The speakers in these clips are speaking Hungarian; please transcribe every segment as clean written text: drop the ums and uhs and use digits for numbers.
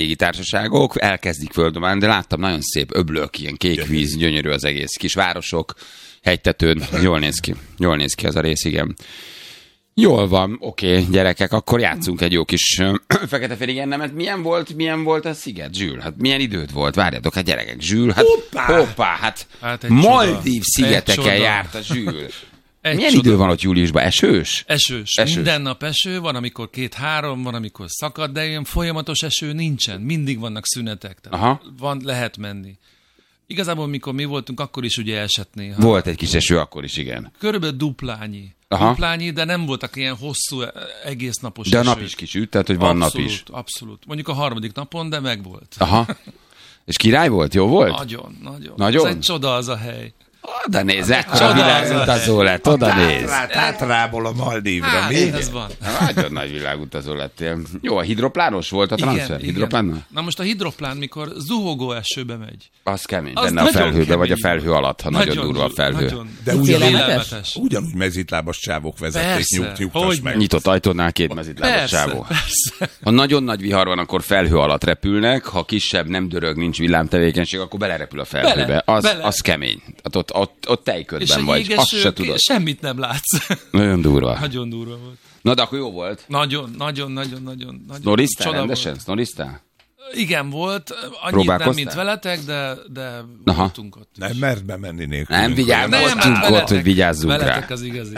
légitársaságok elkezdik földomálni, de láttam nagyon szép öblök, ilyen kék víz, gyönyörű az egész. Kis városok, hegytetőn, jól néz ki az a rész, igen. Jól van, oké, gyerekek, akkor játszunk egy jó kis fekete-fehér igennemet. Milyen volt a sziget, Zsül? Hát milyen időd volt? Várjátok, hát gyerekek, Zsül, hoppá, hát Maldív szigeteken járt a Zsül. Milyen idő van ott júliusban? Esős? Esős. Minden nap eső, van amikor 2-3, van amikor szakad, de ilyen folyamatos eső nincsen. Mindig vannak szünetek. Lehet menni. Igazából, mikor mi voltunk, akkor is ugye esett néha. Volt egy kis eső akkor is, igen. Körülbelül duplányi, de nem voltak ilyen hosszú, egész napos eső. De a nap is kisüt, tehát hogy van abszolút, nap is. Abszolút. Mondjuk a 3. napon, de megvolt. Aha. És király volt? Jó volt? Nagyon. Ez egy csoda az a hely. Oda néz, a világutazó lett, oda néz. Tátrából a Maldívra, mi? Ez van. Nagyon nagy világutazó lettél. Jó, a hidroplános volt a transfer? Igen. Na most a hidroplán, mikor zuhogó esőbe megy. Az kemény, benne a felhőbe, vagy a felhő alatt, ha nagyon durva a felhő. De ugyanúgy mezitlábas csávok vezették, nyugtas meg. Nyitott ajtónál 2 mezitlábas csávó. Ha nagyon nagy vihar van, akkor felhő alatt repülnek, ha kisebb, nem dörög, nincs villámtevékenység, akkor belerepül a felhőbe. Az kemény. Ott tejködben vagy, azt se tudod. Semmit nem látsz. Nagyon durva. Nagyon durva volt. Na, de akkor jó volt? Nagyon. Snoriztál rendesen? Snoriztál? Igen, volt. Annyit nem, mint veletek, de voltunk ott. Nem mert bemenni nélkül. Nem vigyázzunk ott, hogy vigyázzunk rá. Veletek az igazi.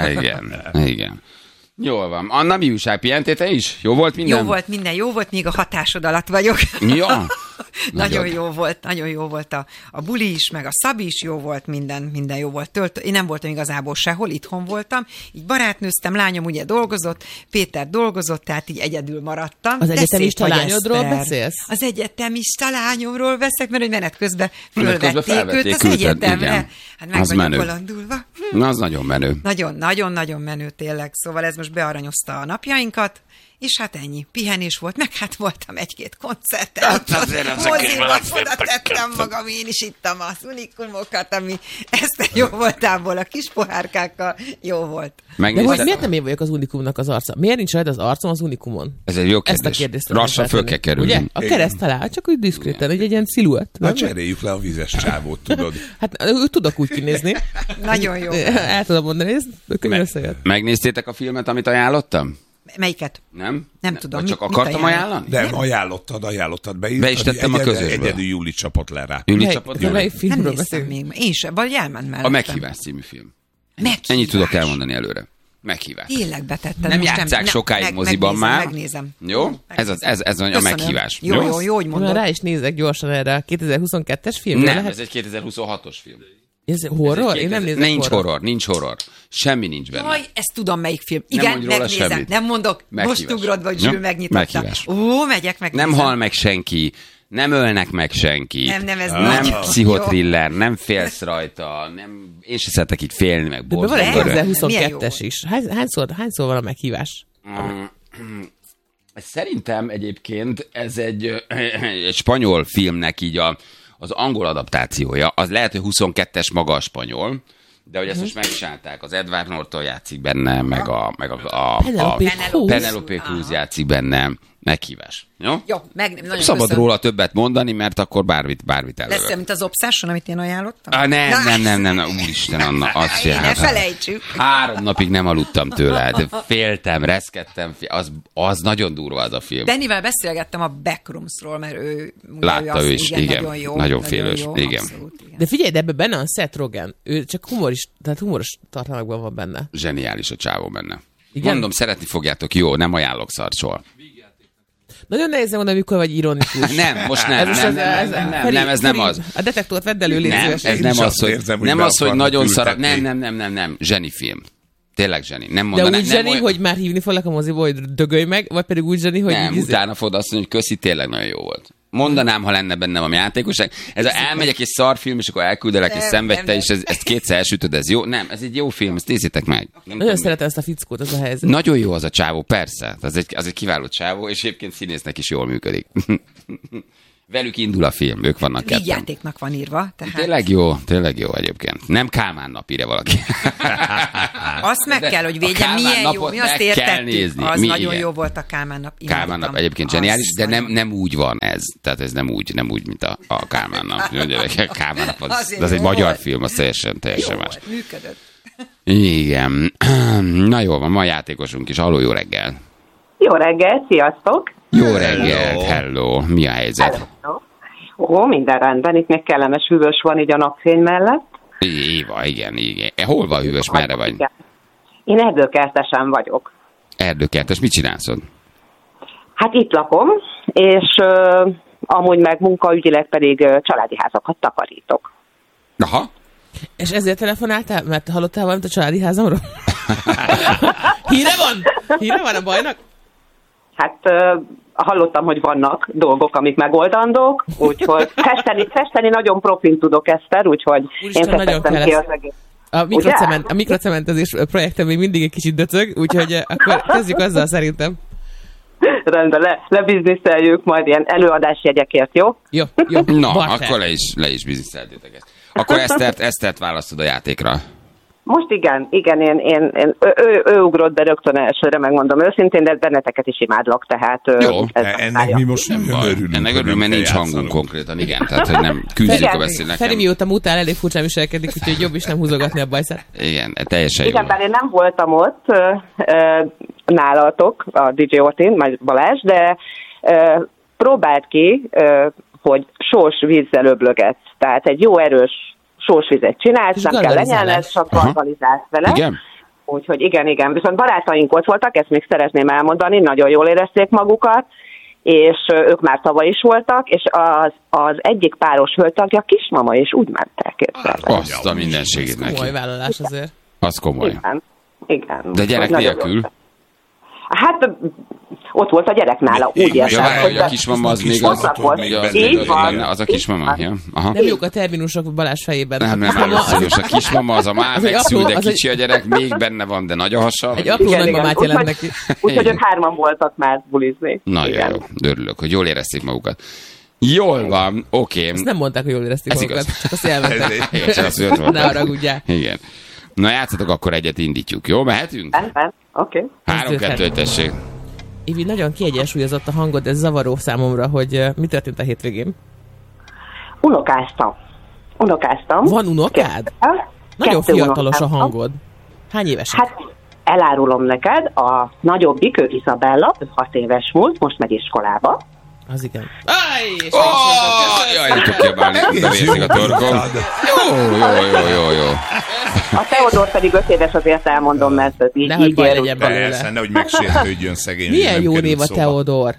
Igen. Jól van. Anna, mi újság? Pihentél te is? Jó volt minden? Jó volt, még a hatásod alatt vagyok. Ja. Nagyon jó volt a buli is, meg a Szabi is jó volt, minden jó volt. Én nem voltam igazából sehol, itthon voltam, így barátnőztem, lányom ugye dolgozott, Péter dolgozott, tehát így egyedül maradtam. Az egyetemista lányodról beszélsz? Az egyetemista lányomról beszélek, mert hogy menet közben fölvették őt az egyetemre. Igen. Hát meg vagyok bolondulva. Na, az nagyon menő. Nagyon menő tényleg, szóval ez most bearanyozta a napjainkat. És hát ennyi. Pihenés volt, meg hát voltam 1-2 koncerten. Moziba oda tettem magam, én is ittam az unikumokat, ami ezt jó voltából, a kis pohárkákkal jó volt. De hogy miért nem én vagyok az unikumnak az arca? Miért nincs rajta az arcom az unikumon? Ez egy jó kérdés. Ezt a kérdést lassan föl kell kerülni. Ugye? A kereszt alá, csak úgy diszkréten, egy ilyen sziluett. Na cseréljük le a vizes csávót, tudod. Hát tudok úgy kinézni. Nagyon jó. El tudom mondani, ez összejött. Megnéztétek a filmet, amit ajánlottam? Melyiket? Nem tudom. Vagy csak akartam ajánlani? Nem, ajánlottad. Be is tettem a közösbe. Egyedül Júli csapott le rá. Melyik filmről nem néztem még. Én sem, vagy elment mellett. A Meghívás című film. Ennyit tudok elmondani előre. Meghívás. Tényleg betettem. Nem játsszák sokáig moziban már. Megnézem. Jó? Ez a meghívás. Jó, hogy mondod. Rá is nézek gyorsan erre a 2022-es filmre. Nem, ez egy 2026-os film. Ez horror? Én nem nézek Nincs horror. Semmi nincs benne. Jaj, ezt tudom, melyik film. Igen, megnézem. Nem mondok. Most ugrod, vagy Zsül megnyitotta. Megyek meg. Nem hal meg senki. Nem ölnek meg senki. Nem pszichotriller, nem félsz rajta, én se szeretek itt félni, meg borzasztó. De van egy 2022-es is. Hányszor van a meghívás? Szerintem egyébként ez egy spanyol filmnek így az angol adaptációja. Az lehet, hogy 22-es maga a spanyol, de hogy ezt most megcsinálták. Az Edward Norton játszik benne, meg a Penelope Cruz játszik benne. Meghívás. Jó? Nagyon szabad köszön. Róla többet mondani, mert akkor bármit előre. Lesz mint az Obsession, amit én ajánlottam? Nem. Úristen, Anna, azt ne felejtsük. 3 napig nem aludtam tőle, de féltem, reszkedtem, az nagyon durva az a film. Dannyvel beszélgettem a Backroomsról, mert ő látta ő is, igen. Nagyon félős, igen. Abszolút, igen. De figyelj, de ebben benne a Seth Rogen, ő csak humoros tartalmakban van benne. Zseniális a csávó benne. Igen? Mondom, szeretni fogjátok, jó, nem ajánlok szarcsol. Nagyon nehéz mondani, mikor vagy ironikus. Nem, most nem. Ez nem az. A detektort vedd elő, légy szíves. Ez nem az, hogy nagyon szar. Nem. Zseni film. Tényleg zseni. Nem mondanám. De úgy zseni, hogy már hívni foglak a moziból, hogy dögölj meg, vagy pedig úgy zseni, hogy... Nem, utána fogod azt mondani, hogy köszi, tényleg nagyon jó volt. Mondanám, ha lenne bennem a játékosság. Elmegyek egy szarfilm, és akkor elküldelek, és szenvedte, és ezt 2-szer elsütöd, ez jó? Nem, ez egy jó film, ezt nézzétek meg. Nagyon szeretem ezt a fickót, ez a helyzet. Nagyon jó az a csávó, persze. Az egy kiváló csávó, és egyébként színésznek is jól működik. Velük indul a film, ők vannak ketten. Vígjátéknak van írva. Tehát... Tényleg jó egyébként. Nem Kálmán nap írja valaki. Azt meg kell, hogy védjen, milyen jó. Mi azt értettük. Az nagyon jó volt a Kálmán nap. Kálmán nap egyébként zseniális, de nem úgy van ez. Tehát ez nem úgy, mint a Kálmán nap. Kálmán nap az egy magyar film, az teljesen más. Működött. Igen. Na jól van, ma játékosunk is. Halló, jó reggel. Jó reggel, sziasztok! Jó reggelt, hello. Mi a helyzet? Hello. Minden rendben, itt még kellemes hűvös van így a napfény mellett. Éva, igen. Hol van hűvös, merre vagy? Én erdőkertesen vagyok. Erdőkertes, mit csinálsz ott? Hát itt lakom, és amúgy meg munkaügyileg pedig családi házakat takarítok. Aha. És ezért telefonáltál? Mert hallottál valamit a családi házamról? Híre van a bajnak? Hát hallottam, hogy vannak dolgok, amik megoldandók, úgyhogy festeni nagyon profin tudok, Eszter, úgyhogy én festettem ki az egész. A mikrocementezés projektem még mindig egy kicsit döcög, úgyhogy akkor kezdjük azzal szerintem. Rendben, lebizniszeljük majd ilyen előadásjegyekért, jó? Jó. Na, akkor le is bizniszeltétek ezt. Akkor Esztert választod a játékra. Most igen, ő ugrott be rögtön elsőre, megmondom őszintén, de benneteket is imádlak, tehát... Jó, ennek mi most nem örülünk. Ennek örülünk, mert nincs hangunk konkrétan, igen, tehát hogy nem küzdjük a beszélnek. Feri mióta mutál, elég furcsán viselkedik, úgyhogy jobb is nem húzogatni a bajszát. Igen, teljesen jó. Igen, bár én nem voltam ott nálatok, a DJ Ortin, majd Balázs, de próbált ki, hogy sós vízzel öblögetsz, tehát egy jó erős sósvizet csinálsz, nem kell lenyelned, csak gargalizálsz vele. Igen? Úgyhogy igen. Viszont barátaink ott voltak, ezt még szeretném elmondani, nagyon jól érezték magukat, és ők már tavaly is voltak, és az egyik páros hölgytagja kismama, és úgy mentek. Azt a mindenségét neki. Komoly vállalás azért. Az komoly. Igen. De gyerek nélkül? Hát ott volt a gyerek nála, úgy értem. Hogy a kismama az még az a kismama. Ja. Aha. Nem jók a terminusok Balázs fejében. Nem, a kismama az a már megszül, de kicsi a gyerek, még benne van, de nagy a hasa. Egy apró nagymamát jelent neki. Úgyhogy ők 3 voltak már bulizni. Nagyon jó, örülök, hogy jól érezték magukat. Jól van, oké. Ezt nem mondták, hogy jól érezték magukat, csak azt elmentek. Ne haragudjál. Igen. Na játszatok, akkor egyet indítjuk, jó? Mehetünk? Oké. 3-2, tessék. Ivi, nagyon kiegyensúlyozott a hangod, ez zavaró számomra, hogy mi történt a hétvégén? Unokáztam. Van unokád? Nagyon fiatalos a hangod. Hány évesek? Hát elárulom neked, a nagyobbik, ő Izabella, 6 éves múlt, most megy iskolába. Az igen. Jaj, nem tudok kiabálni, bevészik a torkom. Jó. A Teodor pedig 5 éves, azért elmondom, mert ez így ér. Persze, nehogy megsértődjön szegény. Milyen jó név a Teodor?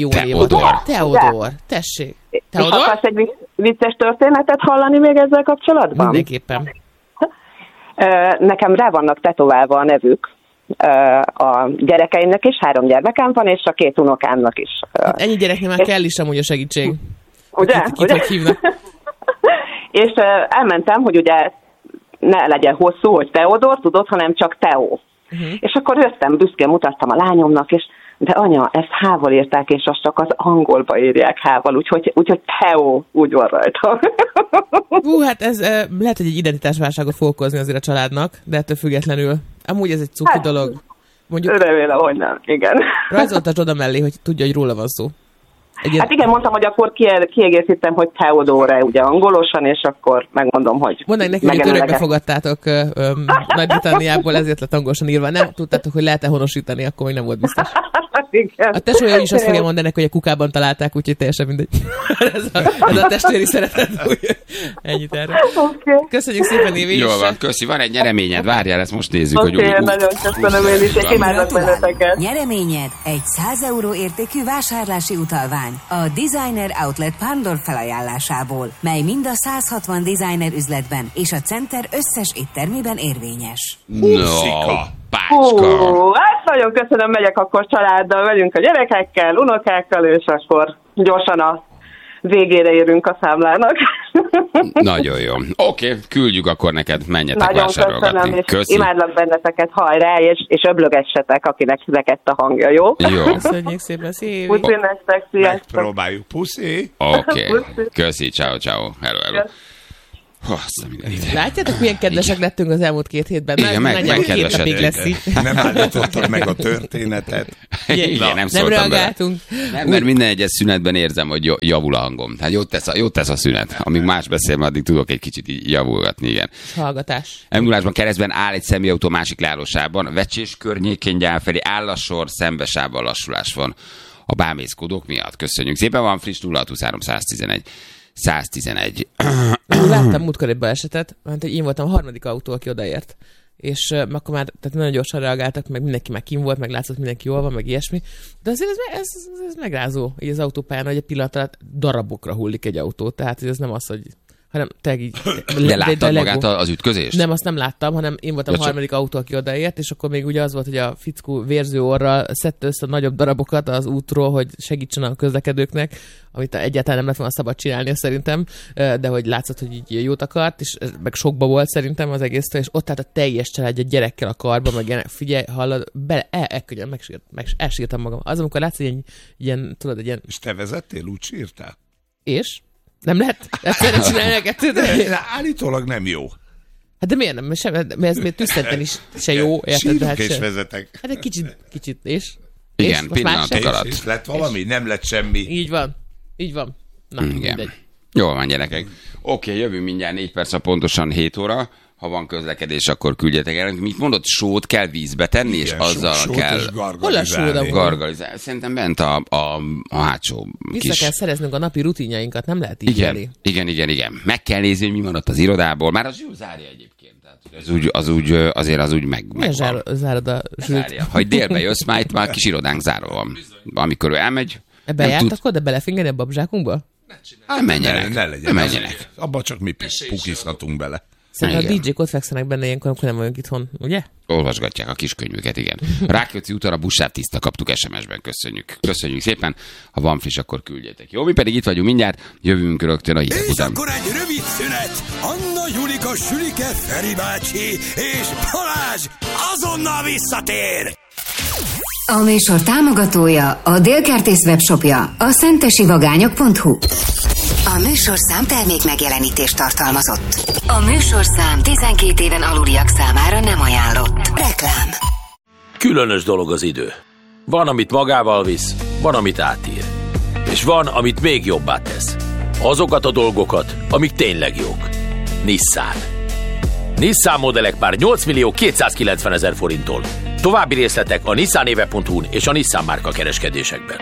Teodor, tessék. Teodor? És akarsz egy vicces történetet hallani még ezzel kapcsolatban? Mindenképpen. Nekem rá vannak tetoválva a nevük. A gyerekeimnek is, 3 gyermekem van, és a 2 unokámnak is. Hát ennyi gyereknél már kell is amúgy a segítség. Ugye? És elmentem, hogy ugye ne legyen hosszú, hogy Teodor, tudod, hanem csak Teo. És akkor jöttem, büszkén mutattam a lányomnak, és de anya, ezt H-val írták, és azt csak az angolba írják H-val, úgyhogy Teo úgy van rajta. Hát ez lehet, hogy egy identitásválságot fog okozni azért a családnak, de ettől függetlenül. Amúgy ez egy cuki dolog. Mondjuk, remélem, hogy nem, igen. Rajzoltad oda mellé, hogy tudja, hogy róla van szó. Hát igen, mondtam, hogy akkor kiegészítem, hogy Teodore, ugye angolosan, és akkor megmondom, hogy... Mondd neki, hogy örökbe fogadtátok Nagy-Britanniából, ezért lett angolosan írva. Nem tudtátok, hogy lehet-e honosítani, akkor még nem volt biztos. Igen. A tesója is azt fogja mondani, hogy a kukában találták, úgyhogy teljesen mindegy. ez a testvéri szeretet. Ennyit erről. Okay. Köszönjük szépen, Évi. Jól van, köszi. Van egy nyereményed, várjál, ezt most nézzük. Oké, nagyon köszönöm én is, és imádok benneteket. Nyereményed egy 100 euró értékű vásárlási utalvány a Designer Outlet Pándor felajánlásából, mely mind a 160 designer üzletben és a Center összes éttermében érvényes. Hát nagyon köszönöm, megyek akkor családdal, velünk a gyerekekkel, unokákkal, és akkor gyorsan a végére érünk a számlának. Nagyon jó. Oké, küldjük akkor neked, menjetek nagyon vásárolgatni. Köszönöm, és imádlak benneteket, hajrá, és öblögessetek, akinek rekedt a hangja, jó? Jó. Köszönjük szépen, szépen. Puszi nektek, sziasztok. Megpróbáljuk, puszi. Oké, köszi, ciao. Hello. Látjátok, milyen kedvesek lettünk az elmúlt 2 hétben? Igen, megkedvesedünk. Nem állítottak meg a történetet. Igen, nem reagáltunk. Nem, mert minden egyes szünetben érzem, hogy javul a hangom. Tehát jót tesz a szünet. Amíg más beszél, addig tudok egy kicsit javulgatni, igen. Hallgatás. M0-ásban keresztben áll egy személyautó másik leállósában. Vecsés környékén gyár felé áll a sor, szembesávval lassulás van a bámészkodók miatt. Köszönjük szépen, van friss 023 111. Láttam múltkor egy balesetet, mert én voltam a 3. autó, aki odaért. És akkor már tehát nagyon gyorsan reagáltak, meg mindenki már kim volt, meg látszott, mindenki jól van, meg ilyesmi. De azért ez megrázó, így az autópályán, hogy egy pillanat alatt darabokra hullik egy autó. Tehát ez nem az, hogy hanem te így... De láttad magát az ütközést? Nem, azt nem láttam, hanem én voltam a 3. autó, aki odaért, és akkor még ugye az volt, hogy a fickó vérző orral szedte össze a nagyobb darabokat az útról, hogy segítsen a közlekedőknek, amit egyáltalán nem lett volna szabad csinálni szerintem, de hogy látszott, hogy így jót akart, és meg sokba volt szerintem az egésztől, és ott állt a teljes családja gyerekkel a karba, meg figyelj, hallod, elkönnyen elsírtam magam. Az, amikor látsz, hogy ilyen, tudod, egy ilyen... És te vezettél, úgy sírtál? És? Nem lehet egyszerre csinálni a kettőt? Állítólag nem jó. Hát de miért nem? Ez még tüsszenten is se jó. Sírok és vezetek. Hát egy kicsit, és? Igen, pillanatok alatt. És lett valami? Nem lett semmi. Így van. Na, igen. Mindegy. Jól van, gyerekek. Oké, jövünk mindjárt 4 perc, pontosan 7 óra. Ha van közlekedés, akkor küldjetek el. Mit mondod, sót kell vízbe tenni, igen, és azzal kell gargalizálni. Szerintem bent a hátsó Vissza kell szereznünk a napi rutinjainkat, nem lehet így élni. Igen. Meg kell nézni, hogy mi maradt az irodából. Már az Zsül zárja egyébként. Tehát az úgy meg van. Zárod a Zsült? Ha délbe jössz, már kis irodánk zárva van. Amikor ő elmegy... Ebben járt akkor, de belefingeni a babzsákunkba? Menjenek. Abba csak mi pukizhatunk bele. Szerintem a DJ-k ott fekszenek benne ilyenkor, amikor nem vagyunk itthon, ugye? Olvasgatják a kiskönyvüket, igen. Rákóczi úton a buszsáv tiszta, kaptuk SMS-ben, köszönjük szépen. Ha van friss, akkor küldjetek. Jó, mi pedig itt vagyunk mindjárt, jövünk rögtön a hírek után. És akkor egy rövid szünet. Anna, Julika, Sülike, Feri bácsi és Balázs azonnal visszatér. A műsor támogatója, a Délkertész webshopja, a szentesivagányok.hu. A műsorszám termék megjelenítést tartalmazott. A műsorszám 12 éven aluliak számára nem ajánlott. Reklám. Különös dolog az idő. Van, amit magával visz, van, amit átír. És van, amit még jobbá tesz. Azokat a dolgokat, amik tényleg jók. Nissan. Nissan modellek már 8.290.000 forinttól. További részletek a nissanéve.hu-n és a Nissan márka kereskedésekben.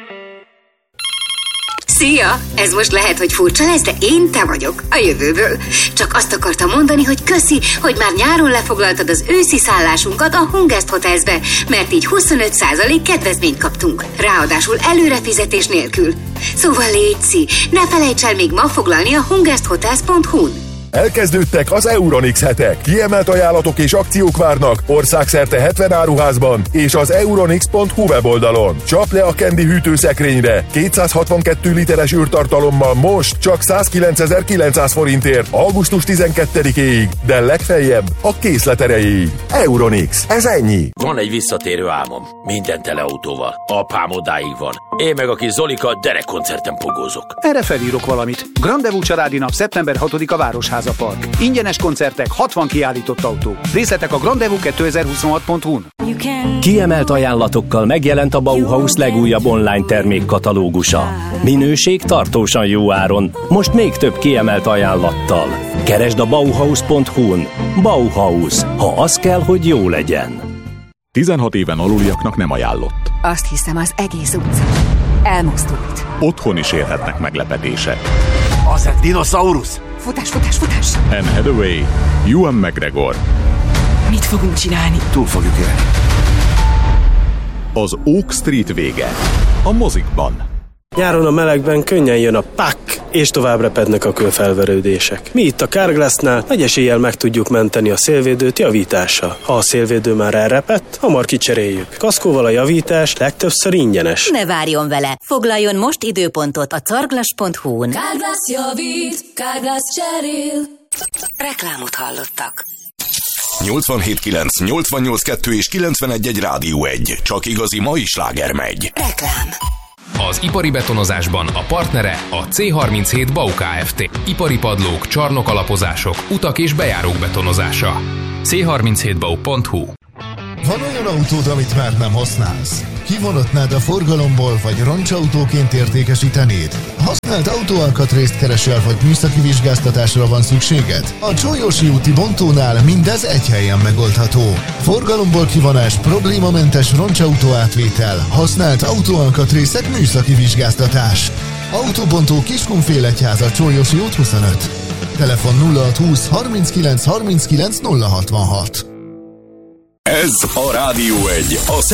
Szia! Ez most lehet, hogy furcsa lesz, de én te vagyok, a jövőből. Csak azt akartam mondani, hogy köszi, hogy már nyáron lefoglaltad az őszi szállásunkat a Hungest Hotelsbe, mert így 25% kedvezményt kaptunk. Ráadásul előrefizetés nélkül. Szóval létszi, ne felejts el még ma foglalni a hungesthotels.hu-n. Elkezdődtek az Euronix hetek. Kiemelt ajánlatok és akciók várnak országszerte 70 áruházban és az euronix.hu weboldalon. Csap le a Candy hűtőszekrényre 262 literes űrtartalommal most csak 109.900 forintért augusztus 12-éig, de legfeljebb a készlet erejéig. Euronix, ez ennyi. Van egy visszatérő álmom, minden tele autóval. Apám odáig van. Én meg a kis Zolika derekkoncerten pogózok. Erre felírok valamit. Grandevú családi nap szeptember 6-a Városháza Park. Ingyenes koncertek, 60 kiállított autó. Részletek a grandevú2026.hu-n. Kiemelt ajánlatokkal megjelent a Bauhaus legújabb online termékkatalógusa. Minőség tartósan jó áron, most még több kiemelt ajánlattal. Keresd a Bauhaus.hu-n. Bauhaus, ha az kell, hogy jó legyen. 16 éven aluliaknak nem ajánlott. Azt hiszem, az egész utca elmozdult. Otthon is érhetnek meglepetések. Az egy dinoszaurusz! Futás! Anne Hathaway, Ewan McGregor. Mit fogunk csinálni? Túl fogjuk élni. Az Oak Street vége. A mozikban. Nyáron a melegben könnyen jön a pak, és tovább repednek a kőfelverődések. Mi itt a Carglassnál nagy eséllyel meg tudjuk menteni a szélvédőt javítással. Ha a szélvédő már elrepett, hamar kicseréljük. Kaszkóval a javítás legtöbbször ingyenes. Ne várjon vele! Foglaljon most időpontot a carglass.hu-n. Carglass javít, Carglass cserél. Reklámot hallottak. 87.9, 88.2 és 91.1 Rádió 1. Csak igazi mai sláger megy. Reklám. Az ipari betonozásban a partnere a C37 BAU Kft. Ipari padlók, csarnokalapozások, utak és bejárók betonozása. C37bau.hu. Van olyan autód, amit már nem használsz? Kivonatnád a forgalomból, vagy roncsautóként értékesítenéd? Használt autóalkatrészt keresel, vagy műszaki vizsgáztatásra van szükséged? A Csolyosi úti bontónál mindez egy helyen megoldható. Forgalomból kivonás, problémamentes roncsautó átvétel, használt autóalkatrészek, műszaki vizsgáztatás. Autóbontó Kiskunfélegyháza, Csolyosi út 25. Telefon 0620 39 39 066. Ez a Rádió 1, a